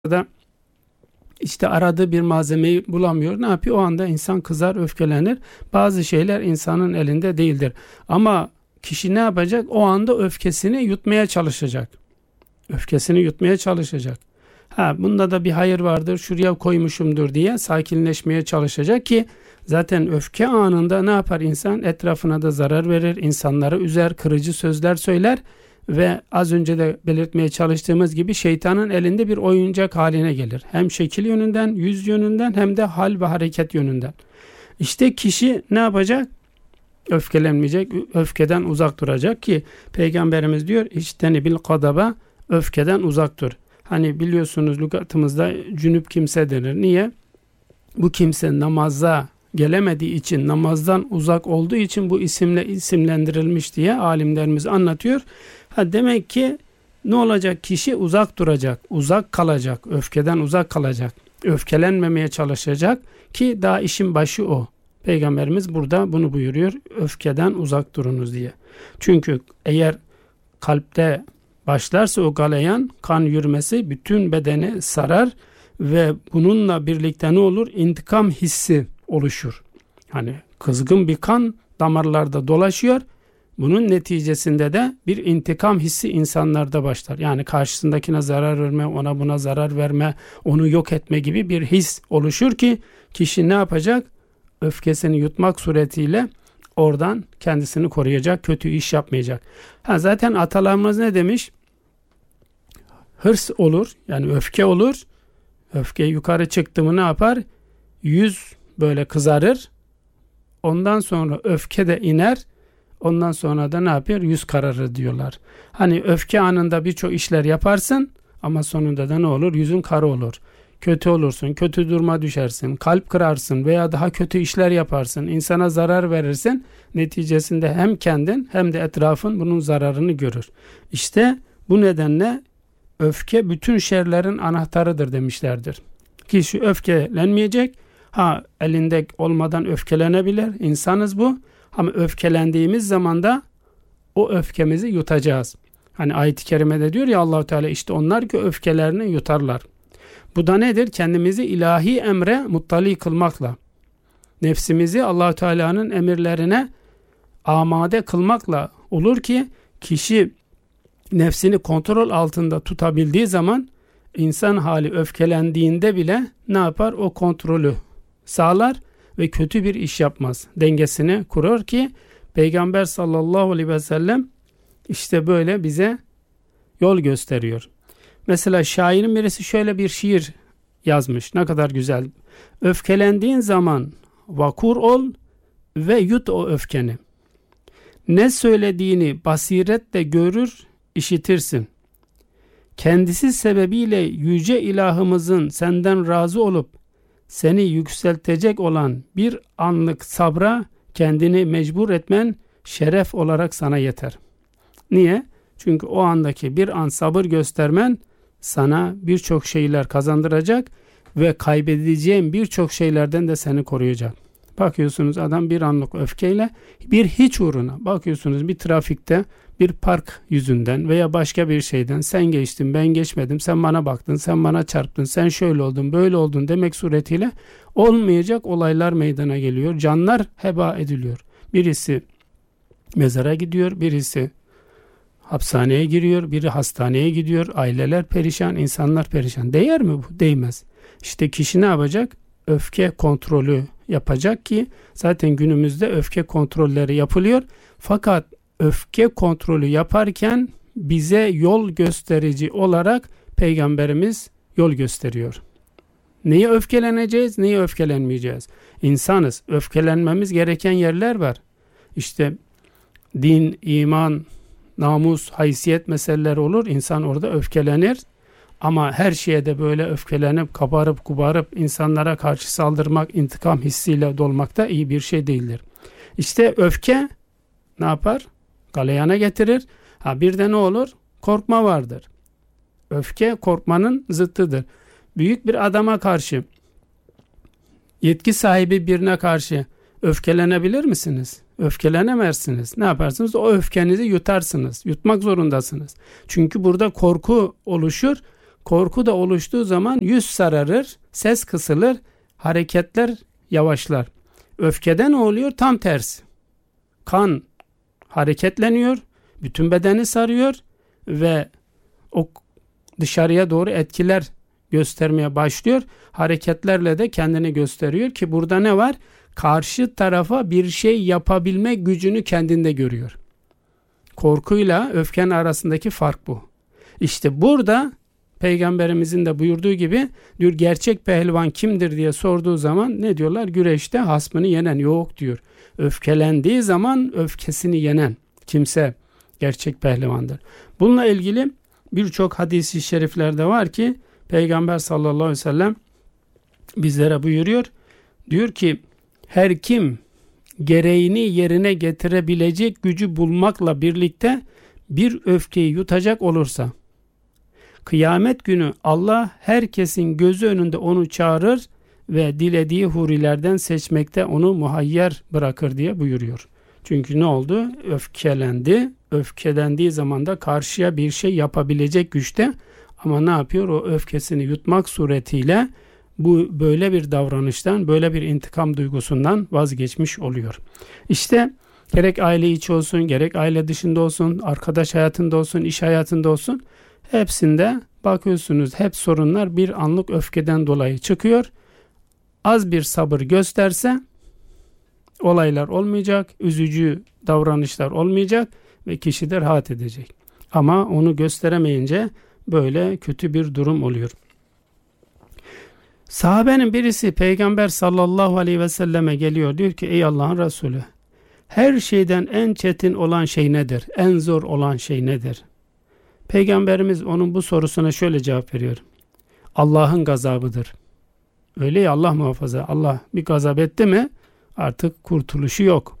da işte aradığı bir malzemeyi bulamıyor. Ne yapıyor? O anda insan kızar, öfkelenir. Bazı şeyler insanın elinde değildir. Ama kişi ne yapacak? O anda öfkesini yutmaya çalışacak. Öfkesini yutmaya çalışacak. Bunda da bir hayır vardır, şuraya koymuşumdur diye sakinleşmeye çalışacak ki zaten öfke anında ne yapar insan? Etrafına da zarar verir, insanları üzer, kırıcı sözler söyler ve az önce de belirtmeye çalıştığımız gibi şeytanın elinde bir oyuncak haline gelir. Hem şekil yönünden, yüz yönünden hem de hal ve hareket yönünden. İşte kişi ne yapacak? Öfkelenmeyecek, öfkeden uzak duracak ki Peygamberimiz diyor İçtenibil gadaba, öfkeden uzak dur. Hani biliyorsunuz lügatımızda cünüp kimse denir. Niye? Bu kimse namaza gelemediği için, namazdan uzak olduğu için bu isimle isimlendirilmiş diye alimlerimiz anlatıyor. Demek ki ne olacak? Kişi uzak duracak, uzak kalacak, öfkeden uzak kalacak, öfkelenmemeye çalışacak ki daha işin başı o. Peygamberimiz burada bunu buyuruyor, öfkeden uzak durunuz diye. Çünkü eğer kalpte başlarsa o galeyan, kan yürümesi bütün bedeni sarar ve bununla birlikte ne olur? İntikam hissi oluşur. Hani kızgın bir kan damarlarda dolaşıyor. Bunun neticesinde de bir intikam hissi insanlarda başlar. Yani karşısındakine zarar verme, ona buna zarar verme, onu yok etme gibi bir his oluşur ki kişi ne yapacak? Öfkesini yutmak suretiyle oradan kendisini koruyacak, kötü iş yapmayacak. Zaten atalarımız ne demiş? Hırs olur, yani öfke olur. Öfke yukarı çıktı mı ne yapar? Yüz böyle kızarır. Ondan sonra öfke de iner. Ondan sonra da ne yapıyor? Yüz kararır diyorlar. Hani öfke anında birçok işler yaparsın ama sonunda da ne olur? Yüzün kara olur. Kötü olursun, kötü duruma düşersin, kalp kırarsın veya daha kötü işler yaparsın, insana zarar verirsin. Neticesinde hem kendin hem de etrafın bunun zararını görür. İşte bu nedenle öfke bütün şerlerin anahtarıdır demişlerdir. Kişi öfkelenmeyecek. Elinde olmadan öfkelenebilir. İnsanız bu. Ama öfkelendiğimiz zaman da o öfkemizi yutacağız. Hani ayet-i kerimede diyor ya Allah-u Teala işte onlar ki öfkelerini yutarlar. Bu da nedir? Kendimizi ilahi emre muttali kılmakla, nefsimizi Allah-u Teala'nın emirlerine amade kılmakla olur ki kişi nefsini kontrol altında tutabildiği zaman insan hali öfkelendiğinde bile ne yapar? O kontrolü sağlar ve kötü bir iş yapmaz. Dengesini kurur ki Peygamber sallallahu aleyhi ve sellem işte böyle bize yol gösteriyor. Mesela şairin birisi şöyle bir şiir yazmış. Ne kadar güzel. Öfkelendiğin zaman vakur ol ve yut o öfkeni. Ne söylediğini basiretle görür, işitirsin. Kendisi sebebiyle yüce ilahımızın senden razı olup seni yükseltecek olan bir anlık sabra kendini mecbur etmen şeref olarak sana yeter. Niye? Çünkü o andaki bir an sabır göstermen sana birçok şeyler kazandıracak ve kaybedeceğin birçok şeylerden de seni koruyacak. Bakıyorsunuz adam bir anlık öfkeyle bir hiç uğruna, bakıyorsunuz bir trafikte bir park yüzünden veya başka bir şeyden sen geçtin ben geçmedim, sen bana baktın, sen bana çarptın, sen şöyle oldun böyle oldun demek suretiyle olmayacak olaylar meydana geliyor. Canlar heba ediliyor. Birisi mezara gidiyor, birisi hapishaneye giriyor, biri hastaneye gidiyor, aileler perişan, insanlar perişan. Değer mi bu? Değmez. İşte kişi ne yapacak? Öfke kontrolü yapacak ki zaten günümüzde öfke kontrolleri yapılıyor. Fakat öfke kontrolü yaparken bize yol gösterici olarak Peygamberimiz yol gösteriyor. Neye öfkeleneceğiz, neye öfkelenmeyeceğiz? İnsanız. Öfkelenmemiz gereken yerler var. İşte din, iman, namus, haysiyet meseleleri olur. İnsan orada öfkelenir. Ama her şeye de böyle öfkelenip, kabarıp, kubarıp insanlara karşı saldırmak, intikam hissiyle dolmak da iyi bir şey değildir. İşte öfke ne yapar? Galeyana getirir. Bir de ne olur? Korkma vardır. Öfke korkmanın zıttıdır. Büyük bir adama karşı, yetki sahibi birine karşı öfkelenebilir misiniz? Öfkelenemezsiniz. Ne yaparsınız? O öfkenizi yutarsınız. Yutmak zorundasınız. Çünkü burada korku oluşur. Korku da oluştuğu zaman yüz sararır, ses kısılır, hareketler yavaşlar. Öfkede ne oluyor? Tam tersi. Kan hareketleniyor, bütün bedeni sarıyor ve o dışarıya doğru etkiler göstermeye başlıyor. Hareketlerle de kendini gösteriyor ki burada ne var? Karşı tarafa bir şey yapabilme gücünü kendinde görüyor. Korkuyla öfkenin arasındaki fark bu. İşte burada Peygamberimizin de buyurduğu gibi diyor, gerçek pehlivan kimdir diye sorduğu zaman ne diyorlar? Güreşte hasmını yenen. Yok diyor. Öfkelendiği zaman öfkesini yenen kimse gerçek pehlivandır. Bununla ilgili birçok hadis-i şeriflerde var ki Peygamber sallallahu aleyhi ve sellem bizlere buyuruyor. Diyor ki her kim gereğini yerine getirebilecek gücü bulmakla birlikte bir öfkeyi yutacak olursa kıyamet günü Allah herkesin gözü önünde onu çağırır ve dilediği hurilerden seçmekte onu muhayyer bırakır diye buyuruyor. Çünkü ne oldu? Öfkelendi. Öfkelendiği zaman da karşıya bir şey yapabilecek güçte, ama ne yapıyor? O öfkesini yutmak suretiyle bu böyle bir davranıştan, böyle bir intikam duygusundan vazgeçmiş oluyor. İşte gerek aile içi olsun, gerek aile dışında olsun, arkadaş hayatında olsun, iş hayatında olsun, hepsinde bakıyorsunuz hep sorunlar bir anlık öfkeden dolayı çıkıyor. Az bir sabır gösterse olaylar olmayacak, üzücü davranışlar olmayacak ve kişi de rahat edecek. Ama onu gösteremeyince böyle kötü bir durum oluyor. Sahabenin birisi Peygamber sallallahu aleyhi ve selleme geliyor, diyor ki ey Allah'ın Resulü, her şeyden en çetin olan şey nedir? En zor olan şey nedir? Peygamberimiz onun bu sorusuna şöyle cevap veriyor. Allah'ın gazabıdır. Öyle ya, Allah muhafaza. Allah bir gazap etti mi artık kurtuluşu yok.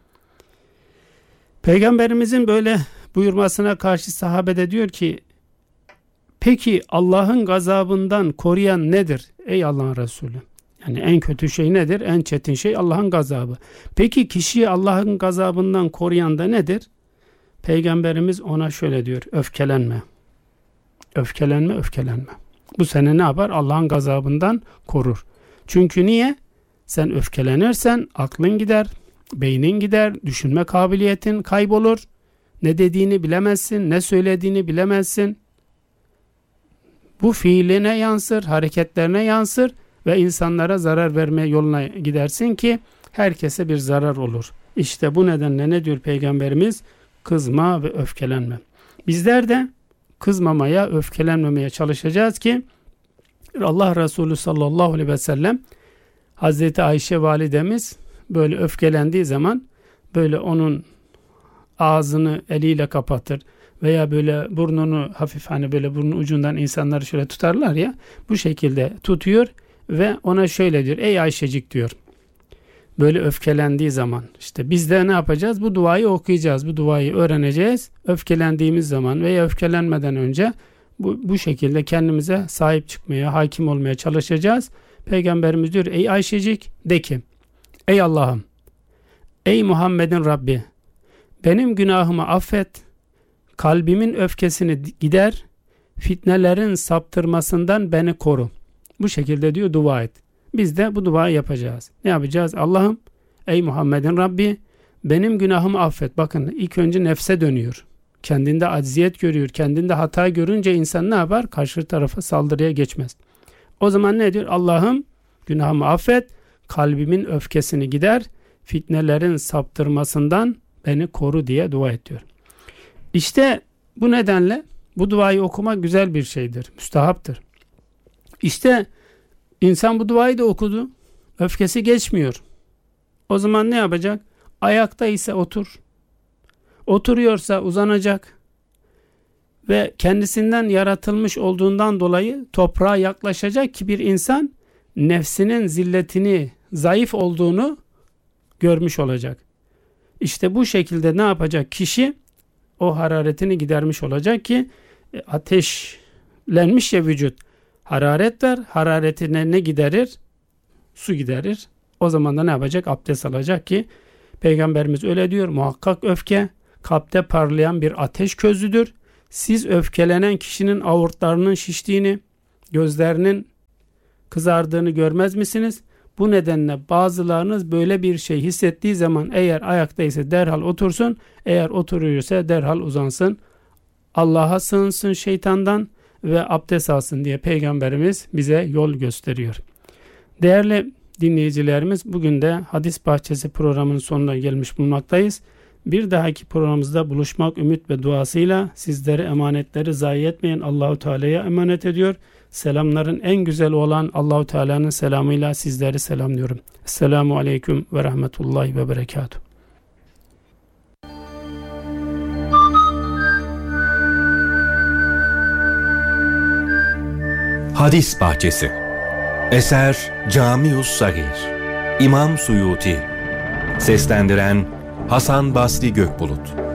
Peygamberimizin böyle buyurmasına karşı sahabe de diyor ki peki Allah'ın gazabından koruyan nedir ey Allah'ın Resulü? Yani en kötü şey nedir? En çetin şey Allah'ın gazabı. Peki kişiyi Allah'ın gazabından koruyan da nedir? Peygamberimiz ona şöyle diyor. Öfkelenme. Öfkelenme, öfkelenme. Bu seni ne yapar? Allah'ın gazabından korur. Çünkü niye? Sen öfkelenirsen aklın gider, beynin gider, düşünme kabiliyetin kaybolur. Ne dediğini bilemezsin, ne söylediğini bilemezsin. Bu fiiline yansır, hareketlerine yansır ve insanlara zarar verme yoluna gidersin ki herkese bir zarar olur. İşte bu nedenle ne diyor Peygamberimiz? Kızma ve öfkelenme. Bizler de kızmamaya, öfkelenmemeye çalışacağız ki Allah Resulü sallallahu aleyhi ve sellem Hazreti Ayşe validemiz böyle öfkelendiği zaman böyle onun ağzını eliyle kapatır veya böyle burnunu hafif, hani böyle burnun ucundan insanları şöyle tutarlar ya, bu şekilde tutuyor ve ona şöyle diyor, ey Ayşecik diyor. Böyle öfkelendiği zaman işte biz de ne yapacağız? Bu duayı okuyacağız. Bu duayı öğreneceğiz. Öfkelendiğimiz zaman veya öfkelenmeden önce bu şekilde kendimize sahip çıkmaya, hakim olmaya çalışacağız. Peygamberimiz diyor, ey Ayşecik de ki, ey Allah'ım, ey Muhammed'in Rabbi, benim günahımı affet, kalbimin öfkesini gider, fitnelerin saptırmasından beni koru. Bu şekilde diyor dua et. Biz de bu duayı yapacağız. Ne yapacağız? Allah'ım, ey Muhammed'in Rabbi, benim günahımı affet. Bakın ilk önce nefse dönüyor. Kendinde acziyet görüyor. Kendinde hata görünce insan ne yapar? Karşı tarafa saldırıya geçmez. O zaman ne diyor? Allah'ım, günahımı affet, kalbimin öfkesini gider, fitnelerin saptırmasından beni koru diye dua et diyor. İşte bu nedenle bu duayı okumak güzel bir şeydir. Müstahaptır. İşte İnsan bu duayı da okudu. Öfkesi geçmiyor. O zaman ne yapacak? Ayakta ise otur. Oturuyorsa uzanacak. Ve kendisinden yaratılmış olduğundan dolayı toprağa yaklaşacak ki bir insan nefsinin zilletini, zayıf olduğunu görmüş olacak. İşte bu şekilde ne yapacak kişi? O hararetini gidermiş olacak ki ateşlenmiş ya vücut. Hararet var. Hararetine ne giderir? Su giderir. O zaman da ne yapacak? Abdest alacak ki Peygamberimiz öyle diyor. Muhakkak öfke kalpte parlayan bir ateş közüdür. Siz öfkelenen kişinin aortlarının şiştiğini, gözlerinin kızardığını görmez misiniz? Bu nedenle bazılarınız böyle bir şey hissettiği zaman eğer ayaktaysa derhal otursun, eğer oturuyorsa derhal uzansın. Allah'a sığınsın şeytandan ve abdest alsın diye Peygamberimiz bize yol gösteriyor. Değerli dinleyicilerimiz, bugün de Hadis Bahçesi programının sonuna gelmiş bulunmaktayız. Bir dahaki programımızda buluşmak ümit ve duasıyla sizleri emanetleri zayi etmeyen Allahu Teala'ya emanet ediyor. Selamların en güzel olan Allahu Teala'nın selamıyla sizleri selamlıyorum. Esselamu Aleyküm ve Rahmetullahi ve Berekatuhu. Hadis Bahçesi. Eser Camius Sagir. İmam Suyuti. Seslendiren Hasan Basri Gökbulut.